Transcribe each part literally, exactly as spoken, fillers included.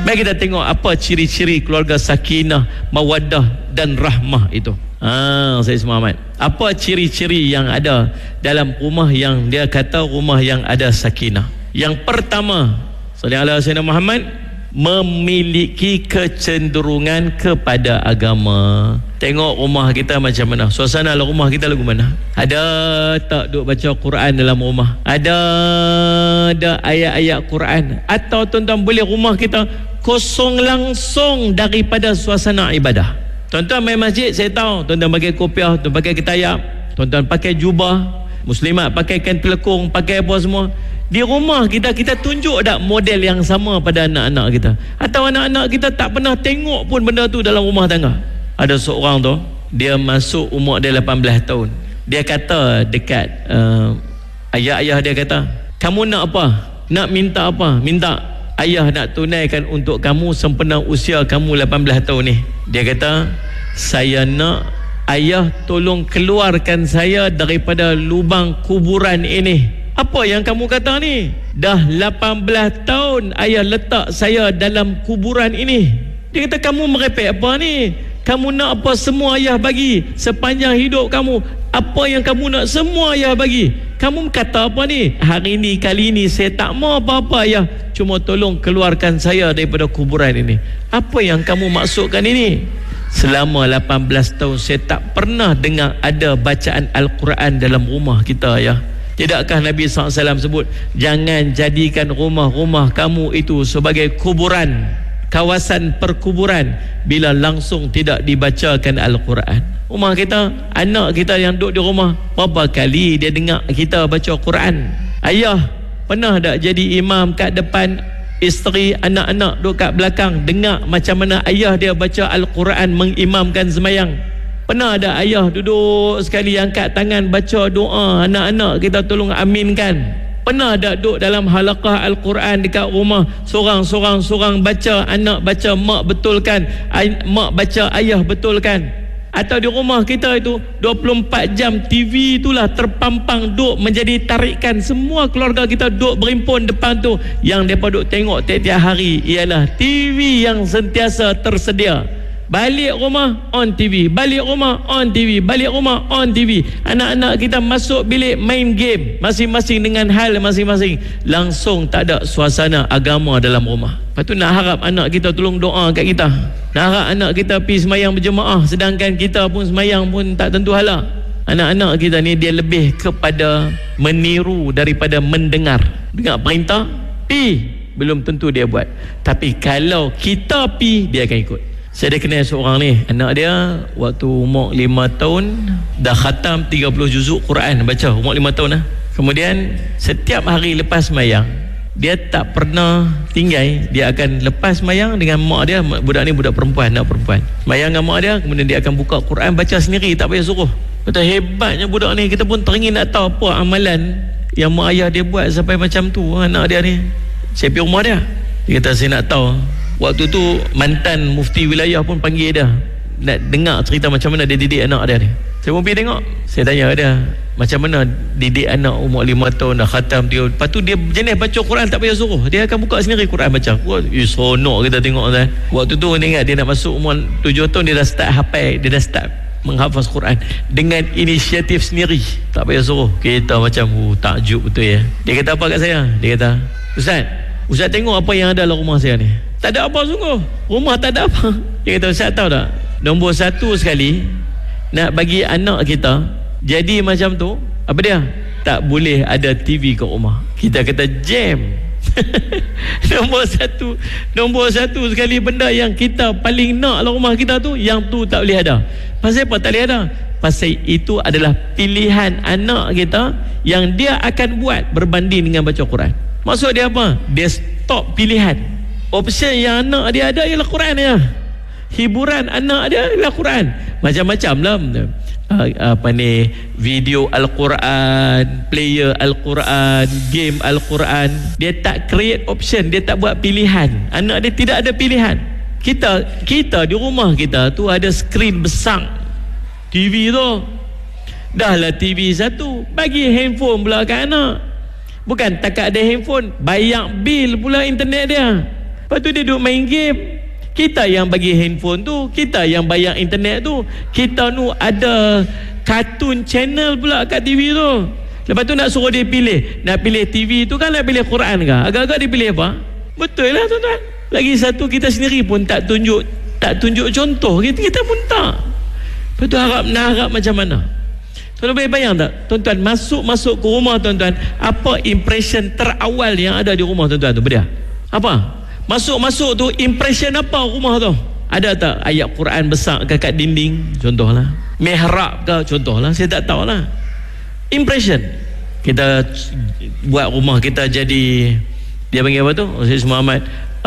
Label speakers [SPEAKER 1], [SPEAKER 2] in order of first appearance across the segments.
[SPEAKER 1] Mari kita tengok apa ciri-ciri keluarga sakinah, mawaddah dan rahmah itu. Ah, saya Muhammad. Apa ciri-ciri yang ada dalam rumah yang dia kata rumah yang ada sakinah? Yang pertama, sallallahu alaihi wasallam Muhammad, memiliki kecenderungan kepada agama. Tengok rumah kita macam mana, suasana dalam rumah kita lagu mana? Ada tak duk baca Quran dalam rumah? Ada ada ayat-ayat Quran? Atau tuan-tuan boleh rumah kita kosong langsung daripada suasana ibadah? Tuan-tuan main masjid, saya tahu tuan-tuan pakai kopiah, tuan pakai ketayap, tuan-tuan pakai jubah, muslimat pakai kain pelekung, pakai apa semua. Di rumah kita, kita tunjuk tak model yang sama pada anak-anak kita? Atau anak-anak kita tak pernah tengok pun benda tu dalam rumah tangga? Ada seorang tu, dia masuk umur dia lapan belas tahun. Dia kata dekat uh, ayah-ayah dia kata, kamu nak apa? Nak minta apa? Minta. Ayah nak tunaikan untuk kamu sempena usia kamu lapan belas tahun ni. Dia kata, saya nak ayah tolong keluarkan saya daripada lubang kuburan ini. Apa yang kamu kata ni? Dah lapan belas tahun ayah letak saya dalam kuburan ini. Dia kata, kamu merepek apa ni? Kamu nak apa semua ayah bagi sepanjang hidup kamu? Apa yang kamu nak semua ayah bagi? Kamu kata apa ni? Hari ni, kali ni saya tak mau apa-apa ayah, cuma tolong keluarkan saya daripada kuburan ini. Apa yang kamu maksudkan ini? Selama lapan belas tahun saya tak pernah dengar ada bacaan Al-Quran dalam rumah kita ayah. Tidakkah Nabi sallallahu alaihi wasallam sebut, jangan jadikan rumah-rumah kamu itu sebagai kuburan, kawasan perkuburan, bila langsung tidak dibacakan Al-Quran? Rumah kita, anak kita yang duduk di rumah, berapa kali dia dengar kita baca Quran? Ayah pernah tak jadi imam kat depan, isteri, anak-anak duduk kat belakang, dengar macam mana ayah dia baca Al-Quran mengimamkan semayang? Pernah ada ayah duduk sekali angkat tangan baca doa, anak-anak kita tolong aminkan? Pernah ada duduk dalam halaqah Al-Quran dekat rumah, seorang-seorang seorang baca, anak baca, mak betulkan, ay- mak baca, ayah betulkan? Atau di rumah kita itu dua puluh empat jam T V itulah terpampang, duk menjadi tarikan semua keluarga kita duk berimpun depan tu. Yang mereka duk tengok tiap-tiap hari ialah T V yang sentiasa tersedia. Balik rumah on T V, balik rumah on T V, balik rumah on T V. Anak-anak kita masuk bilik main game masing-masing dengan hal masing-masing. Langsung tak ada suasana agama dalam rumah. Lepas tu nak harap anak kita tolong doa kat kita, nak harap anak kita pergi semayang berjemaah, sedangkan kita pun semayang pun tak tentu hala. Anak-anak kita ni dia lebih kepada meniru daripada mendengar. Dengar perintah, pi, belum tentu dia buat. Tapi kalau kita pi, dia akan ikut. Saya ada kenal seorang ni, anak dia waktu umur lima tahun dah khatam tiga puluh juzuk Quran baca, umur lima tahun lah. Kemudian setiap hari lepas semayang, dia tak pernah tinggal, dia akan lepas semayang dengan mak dia. Budak ni budak perempuan, anak perempuan, semayang dengan mak dia, kemudian dia akan buka Quran baca sendiri, tak payah suruh. Betul hebatnya budak ni. Kita pun teringin nak tahu apa amalan yang mak ayah dia buat sampai macam tu anak dia ni. Saya pergi rumah dia, dia kata saya nak tahu. Waktu tu mantan mufti wilayah pun panggil dia nak dengar cerita macam mana dia didik anak dia ni. Saya pun pergi tengok. Saya tanya dia, macam mana didik anak umur lima tahun dah khatam dia. Lepas tu dia jenis baca Quran tak payah suruh, dia akan buka sendiri Quran baca. Wah, eh, seronok kita tengok kan. Waktu tu dia ingat dia nak masuk umur tujuh tahun, dia dah start hafal, dia dah start menghafaz Quran dengan inisiatif sendiri, tak payah suruh. Kita macam uh, takjub betul ya. Dia kata apa kat saya? Dia kata, Ustaz, Ustaz tengok apa yang ada dalam rumah saya ni. Tak ada apa sungguh, rumah tak ada apa. Dia kata, Ustaz tahu tak, nombor satu sekali nak bagi anak kita jadi macam tu, apa dia? Tak boleh ada T V kat rumah. Kita kata jam. Nombor satu, nombor satu sekali benda yang kita paling nak dalam rumah kita tu, yang tu tak boleh ada. Pasal apa tak boleh ada? Pasal itu adalah pilihan anak kita yang dia akan buat berbanding dengan baca Quran. Maksud dia apa? Dia stop pilihan. Option yang anak dia ada ialah Quran ya. Hiburan anak dia ialah Quran. Macam-macam lah. Uh, apa ni, video Al-Quran, player Al-Quran, game Al-Quran. Dia tak create option, dia tak buat pilihan. Anak dia tidak ada pilihan. Kita kita di rumah kita tu ada skrin besar, T V tu. Dah lah T V satu, bagi handphone pula kat anak. Bukan takat ada handphone, bayar bil pula internet dia. Lepas tu dia duduk main game. Kita yang bagi handphone tu, kita yang bayar internet tu, kita tu ada kartun channel pula kat T V tu. Lepas tu nak suruh dia pilih, nak pilih T V tu kan, nak pilih Quran ke? Agak-agak dia pilih apa? Betul lah tuan-tuan. Lagi satu, kita sendiri pun tak tunjuk tak tunjuk contoh, kita, kita pun tak. Lepas tu harap nak harap macam mana? Tuan-tuan boleh bayang tak? Tuan-tuan masuk-masuk ke rumah tuan-tuan, apa impression terawal yang ada di rumah tuan-tuan tu? Bedia? Apa? Masuk-masuk tu impression apa rumah tu? Ada tak ayat Quran besar ke kat dinding? Contohlah. Mihrab ke? Contohlah. Saya tak tahulah. Impression. Kita buat rumah kita jadi, dia panggil apa tu? Saya Muhammad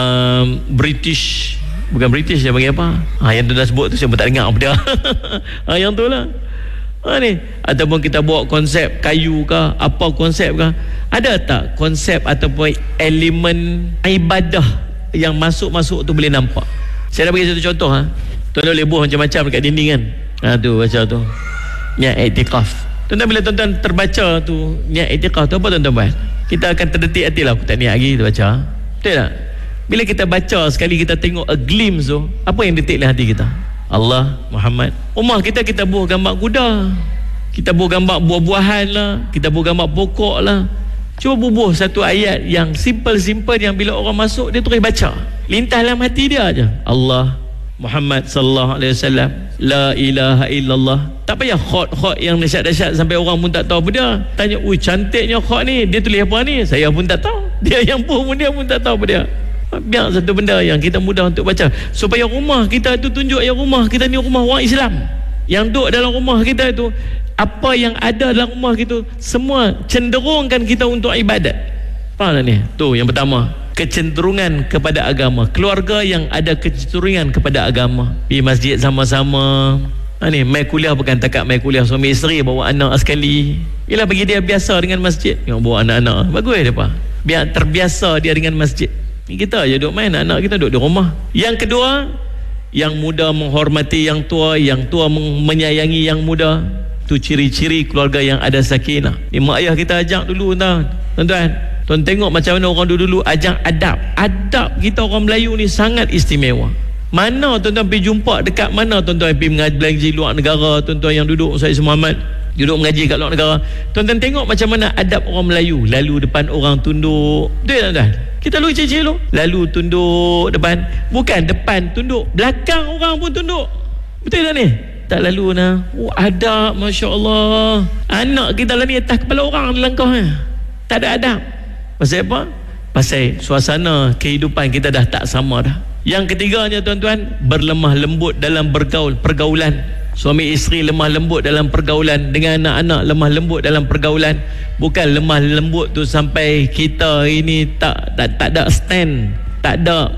[SPEAKER 1] um, British, bukan British, dia panggil apa? Ha, yang tu dah sebut tu saya pun tak dengar apa dia. Ha, yang tu lah. Ha, ni. Ataupun kita bawa konsep kayu ke, apa konsep ke? Ada tak konsep ataupun elemen ibadah yang masuk-masuk tu boleh nampak? Saya dah bagi satu contoh. Ha? Tuan-tuan boleh buat macam-macam dekat dinding kan? Ha, tu baca tu niat iktikaf. Tuan-tuan bila tuan-tuan terbaca tu niat iktikaf tu, apa tuan-tuan buat? Kita akan terdetik hati lah, aku tak niat lagi, kita baca. Betul tak? Bila kita baca sekali, kita tengok a glimpse tu, apa yang detik dalam hati kita? Allah, Muhammad. Rumah kita, kita buat gambar kuda, kita buat gambar buah-buahan lah, kita buat gambar pokok lah. Cuba bubuh satu ayat yang simple-simple, yang bila orang masuk dia terus baca, lintas dalam hati dia aja. Allah, Muhammad sallallahu alaihi wasallam, la ilaha illallah. Tak payah khot-khot yang dahsyat-dahsyat sampai orang pun tak tahu apa dia. Tanya, ui cantiknya khot ni, dia tulis apa ni? Saya pun tak tahu. Dia yang pun dia pun tak tahu apa dia. Biar satu benda yang kita mudah untuk baca, supaya rumah kita tu tunjuk yang rumah kita ni rumah orang Islam. Yang duduk dalam rumah kita itu, apa yang ada dalam rumah kita semua cenderungkan kita untuk ibadat. Faham tak ni? Tu yang pertama, kecenderungan kepada agama. Keluarga yang ada kecenderungan kepada agama, pergi masjid sama-sama. Ha ni, mai kuliah bukan takat mai kuliah suami isteri, bawa anak sekali. Ialah bagi dia biasa dengan masjid. Tengok bawa anak-anak, bagus dia apa? Biar terbiasa dia dengan masjid. Kita je duduk main, anak kita duduk di rumah. Yang kedua, yang muda menghormati yang tua, yang tua menyayangi yang muda. Tu ciri-ciri keluarga yang ada sakinah. Ni mak ayah kita ajak dulu tuan-tuan. Tuan tengok macam mana orang dulu-dulu ajak adab. Adab kita orang Melayu ni sangat istimewa. Mana tuan-tuan pergi jumpa, dekat mana tuan-tuan pergi mengaji luar negara, tuan-tuan yang duduk saya Muhammad duduk mengaji kat luar negara, tuan-tuan tengok macam mana adab orang Melayu. Lalu depan orang tunduk. Betul tuan-tuan? Kita lu cicil lu. Lalu tunduk depan, bukan depan tunduk, belakang orang pun tunduk. Betul tak ni? Tak lalu nah. Oh, adab, masya-Allah. Anak kita lah ni atas kepala orang langkah eh. Tak ada adab. Pasal apa? Pasal suasana kehidupan kita dah tak sama dah. Yang ketiganya tuan-tuan, berlemah lembut dalam bergaul, pergaulan. Suami isteri lemah lembut dalam pergaulan, dengan anak-anak lemah lembut dalam pergaulan. Bukan lemah lembut tu sampai kita ini tak tak, tak ada stand, tak ada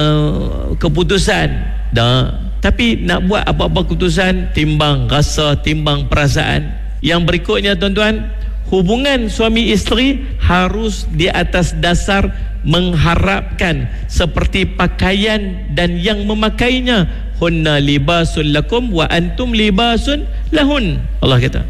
[SPEAKER 1] uh, keputusan dah. Tapi nak buat apa-apa keputusan, timbang rasa, timbang perasaan. Yang berikutnya tuan-tuan, hubungan suami isteri harus di atas dasar mengharapkan seperti pakaian dan yang memakainya. Hunna libasun lakum wa antum libasun lahun. Allah kata,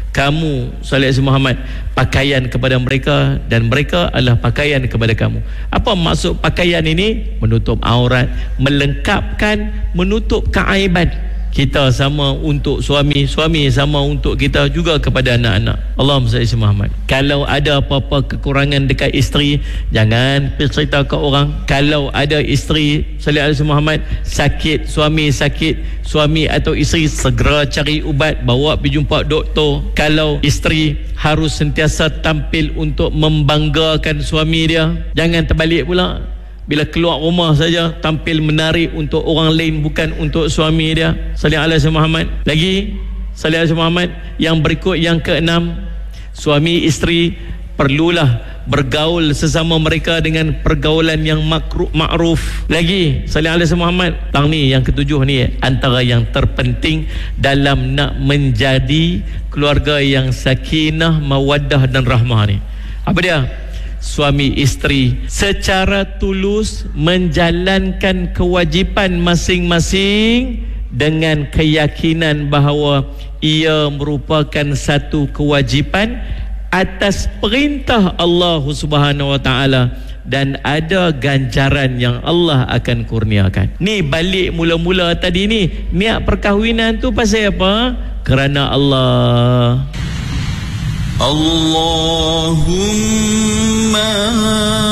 [SPEAKER 1] kamu sallallahu alaihi Muhammad pakaian kepada mereka dan mereka adalah pakaian kepada kamu. Apa maksud pakaian ini? Menutup aurat, melengkapkan, menutup keaiban. Kita sama untuk suami, suami sama untuk kita juga kepada anak-anak. Allahumma salli ala Muhammad. Kalau ada apa-apa kekurangan dekat isteri, jangan cerita ke orang. Kalau ada isteri sallallahu alaihi Muhammad sakit, suami sakit, suami atau isteri segera cari ubat, bawa pergi jumpa doktor. Kalau isteri harus sentiasa tampil untuk membanggakan suami dia, jangan terbalik pula. Bila keluar rumah saja tampil menarik untuk orang lain, bukan untuk suami dia. Sallallahu alaihi Muhammad. Lagi sallallahu alaihi Muhammad. Yang berikut, yang keenam, suami isteri perlulah bergaul sesama mereka dengan pergaulan yang makruh, ma'ruf. Lagi sallallahu alaihi Muhammad. Tang ni yang ketujuh ni, antara yang terpenting dalam nak menjadi keluarga yang sakinah, mawaddah dan rahmah ni. Apa dia? Suami isteri secara tulus menjalankan kewajipan masing-masing dengan keyakinan bahawa ia merupakan satu kewajipan atas perintah Allah Subhanahu wa taala dan ada ganjaran yang Allah akan kurniakan. Ni balik mula-mula tadi ni, niat perkahwinan tu pasal apa? Kerana Allah.
[SPEAKER 2] Allahumma